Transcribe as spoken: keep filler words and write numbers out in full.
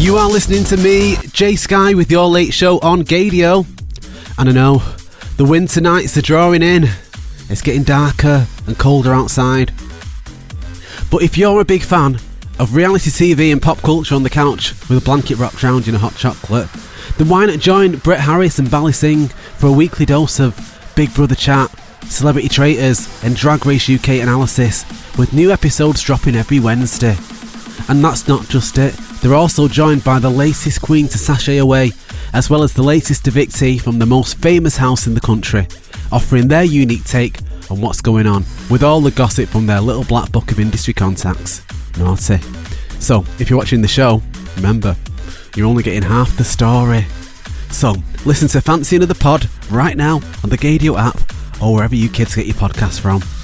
You are listening to me, Jay Sky, with your late show on Gadio. And I know, the winter nights are drawing in. It's getting darker and colder outside. But if you're a big fan of reality T V and pop culture on the couch with a blanket wrapped around you in a hot chocolate, then why not join Brett Harris and Bally Singh for a weekly dose of Big Brother chat, celebrity traitors and Drag Race U K analysis, with new episodes dropping every Wednesday. And that's not just it, they're also joined by the latest queen to sashay away, as well as the latest evictee from the most famous house in the country, offering their unique take on what's going on, with all the gossip from their little black book of industry contacts. Naughty. So, if you're watching the show, remember, you're only getting half the story. So, listen to Fancy Another Pod right now on the Gadio app or wherever you kids get your podcasts from.